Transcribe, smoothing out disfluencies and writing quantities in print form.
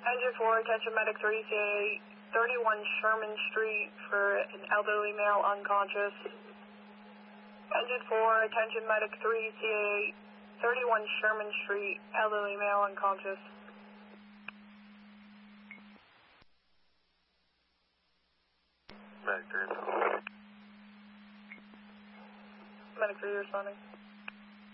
Engine 4, attention medic 3, CA 31 Sherman Street for an elderly male unconscious. Engine 4, attention medic 3, CA 31 Sherman Street, elderly male unconscious. Medic 3. Medic 3 responding.